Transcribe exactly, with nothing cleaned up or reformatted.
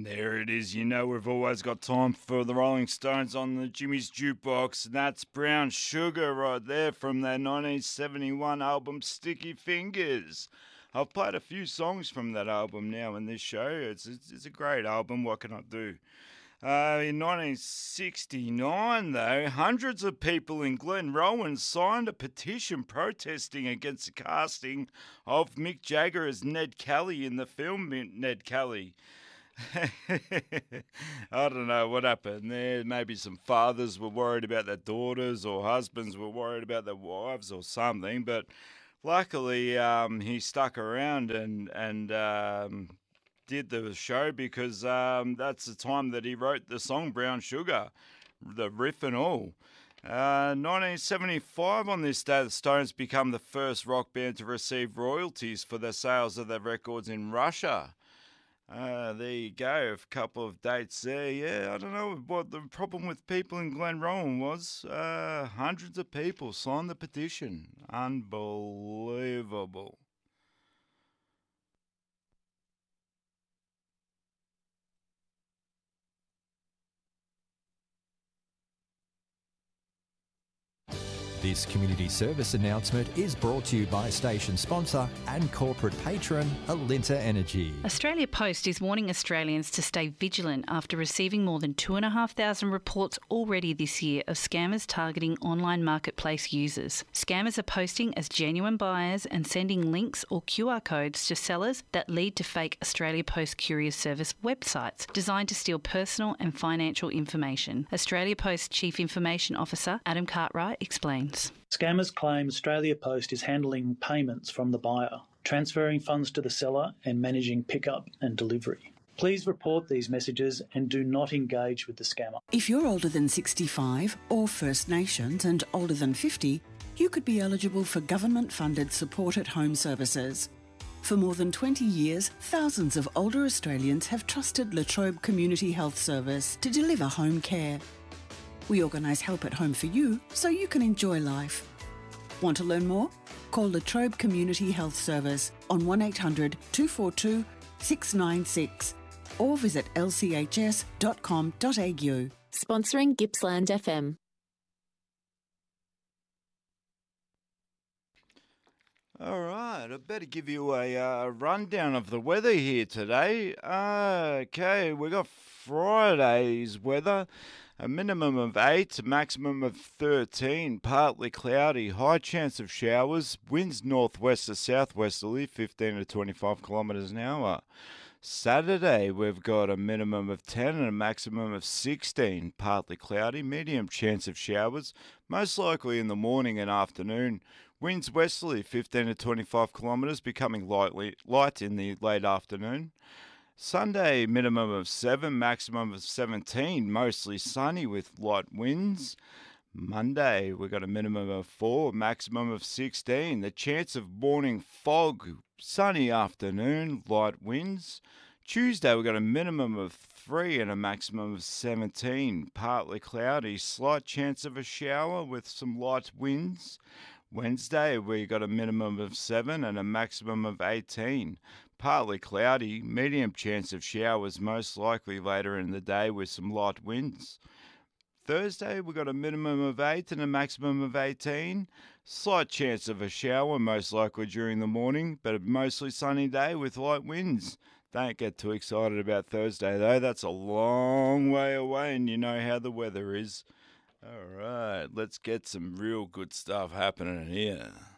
There it is. You know we've always got time for the Rolling Stones on the Jimmy's Jukebox. And that's Brown Sugar right there from their nineteen seventy-one album Sticky Fingers. I've played a few songs from that album now in this show. It's, it's, it's a great album. What can I do? Uh, in nineteen sixty-nine, though, hundreds of people in Glenrowan signed a petition protesting against the casting of Mick Jagger as Ned Kelly in the film Ned Kelly. I don't know what happened there. Maybe some fathers were worried about their daughters, or husbands were worried about their wives, or something. But luckily, um, he stuck around and and um, did the show because um, that's the time that he wrote the song Brown Sugar, the riff and all. Uh, nineteen seventy-five, on this day, the Stones become the first rock band to receive royalties for the sales of their records in Russia. Uh, there you go, a couple of dates there. Yeah, I don't know what the problem with people in Glenrowan was. Uh, hundreds of people signed the petition. Unbelievable. This community service announcement is brought to you by station sponsor and corporate patron Alinta Energy. Australia Post is warning Australians to stay vigilant after receiving more than two thousand five hundred reports already this year of scammers targeting online marketplace users. Scammers are posting as genuine buyers and sending links or Q R codes to sellers that lead to fake Australia Post Courier Service websites designed to steal personal and financial information. Australia Post Chief Information Officer Adam Cartwright explains. Scammers claim Australia Post is handling payments from the buyer, transferring funds to the seller and managing pickup and delivery. Please report these messages and do not engage with the scammer. If you're older than sixty-five or First Nations and older than fifty, you could be eligible for government-funded support at home services. For more than twenty years, thousands of older Australians have trusted La Trobe Community Health Service to deliver home care. We organise help at home for you so you can enjoy life. Want to learn more? Call La Trobe Community Health Service on one eight hundred two four two six nine six or visit l c h s dot com dot a u. Sponsoring Gippsland F M. All right, I better give you a uh, rundown of the weather here today. Uh, okay, we got Friday's weather. A minimum of eight, a maximum of thirteen, partly cloudy, high chance of showers, winds northwest to southwesterly, fifteen to twenty-five kilometres an hour. Saturday, we've got a minimum of ten and a maximum of sixteen, partly cloudy, medium chance of showers, most likely in the morning and afternoon. Winds westerly, fifteen to twenty-five kilometres, becoming lightly, light in the late afternoon. Sunday, minimum of seven, maximum of seventeen, mostly sunny with light winds. Monday, we've got a minimum of four, maximum of sixteen. The chance of morning fog, sunny afternoon, light winds. Tuesday, we've got a minimum of three and a maximum of seventeen, partly cloudy, slight chance of a shower with some light winds. Wednesday, we got a minimum of seven and a maximum of eighteen. Partly cloudy, medium chance of showers, most likely later in the day with some light winds. Thursday, we got a minimum of eight and a maximum of eighteen. Slight chance of a shower, most likely during the morning, but a mostly sunny day with light winds. Don't get too excited about Thursday, though. That's a long way away, and you know how the weather is. All right, let's get some real good stuff happening here.